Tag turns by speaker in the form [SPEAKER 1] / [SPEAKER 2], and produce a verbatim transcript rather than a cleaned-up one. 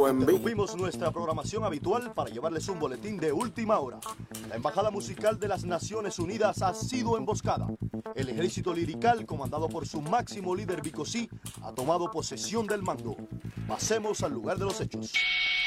[SPEAKER 1] en vivo.
[SPEAKER 2] Interrumpimos nuestra programación habitual para llevarles un boletín de última hora. La Embajada Musical de las Naciones Unidas ha sido emboscada. El ejército lirical, comandado por su máximo líder Bicosí, ha tomado posesión del mando. Pasemos al lugar de los hechos.